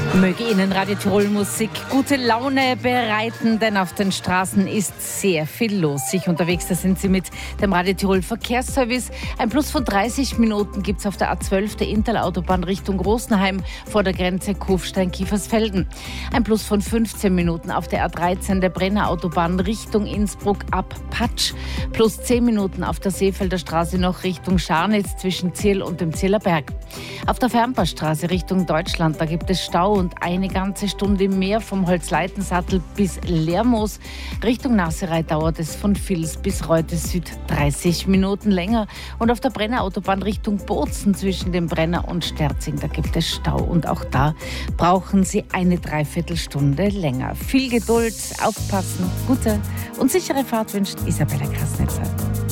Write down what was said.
Möge Ihnen Radio Tirol Musik gute Laune bereiten, denn auf den Straßen ist sehr viel los. Sich unterwegs, da sind Sie mit dem Radio Tirol Verkehrsservice. Ein Plus von 30 Minuten gibt es auf der A12 der Interlautobahn Richtung Rosenheim vor der Grenze Kufstein-Kiefersfelden. Ein Plus von 15 Minuten auf der A13 der Brenner Autobahn Richtung Innsbruck ab Patsch. Plus 10 Minuten auf der Seefelder Straße noch Richtung Scharnitz zwischen Zierl und dem Zierler Berg. Auf der Fernpassstraße Richtung Deutschland, da gibt es Stau und eine ganze Stunde mehr vom Holzleitensattel bis Lermoos. Richtung Nasserei dauert es von Vils bis Reute Süd 30 Minuten länger. Und auf der Brenner Autobahn Richtung Bozen zwischen dem Brenner und Sterzing, da gibt es Stau. Und auch da brauchen Sie eine Dreiviertelstunde länger. Viel Geduld, aufpassen, gute und sichere Fahrt wünscht Isabella Krasnitzer.